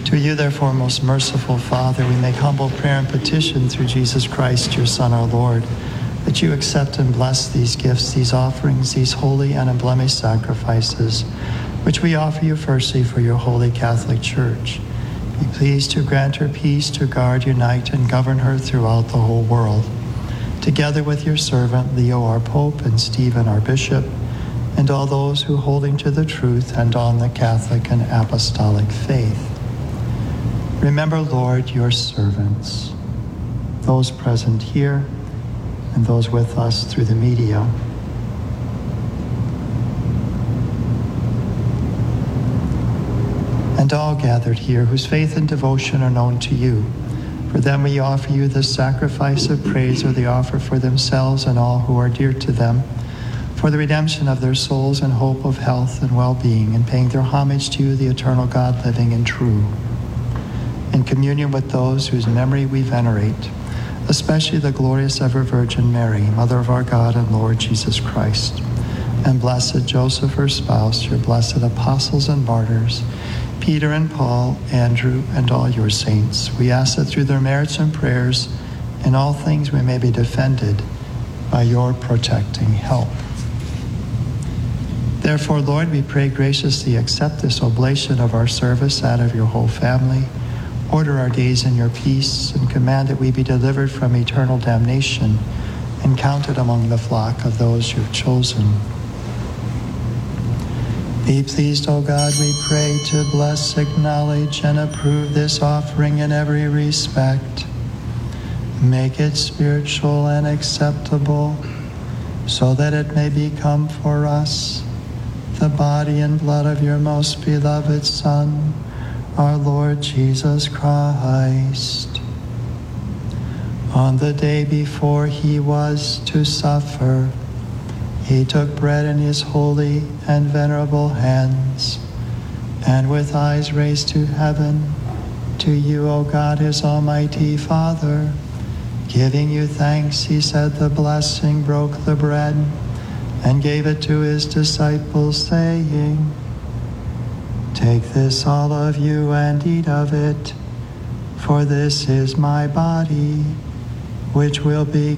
To you, therefore, most merciful Father, we make humble prayer and petition through Jesus Christ, your Son, our Lord, that you accept and bless these gifts, these offerings, these holy and unblemished sacrifices, which we offer you firstly for your holy Catholic Church. Be pleased to grant her peace, to guard, unite, and govern her throughout the whole world, together with your servant Leo, our Pope, and Stephen, our Bishop, and all those who, holding to the truth and on the Catholic and Apostolic faith. Remember, Lord, your servants, those present here and those with us through the media. And all gathered here whose faith and devotion are known to you. For them we offer you the sacrifice of praise, or the offer for themselves and all who are dear to them, for the redemption of their souls and hope of health and well-being, and paying their homage to you, the eternal God, living and true. In communion with those whose memory we venerate, especially the glorious ever Virgin Mary, Mother of our God and Lord Jesus Christ, and blessed Joseph, her spouse, your blessed apostles and martyrs, Peter and Paul, Andrew, and all your saints. We ask that through their merits and prayers, in all things we may be defended by your protecting help. Therefore, Lord, we pray graciously accept this oblation of our service, that of your whole family. Order our days in your peace, and command that we be delivered from eternal damnation and counted among the flock of those you've chosen. Be pleased, O God, we pray, to bless, acknowledge, and approve this offering in every respect. Make it spiritual and acceptable, so that it may become for us the body and blood of your most beloved Son, our Lord Jesus Christ. On the day before he was to suffer, he took bread in his holy and venerable hands, and with eyes raised to heaven, to you, O God, his almighty Father, giving you thanks, he said the blessing, broke the bread, and gave it to his disciples, saying, "Take this, all of you, and eat of it, for this is my body, which will be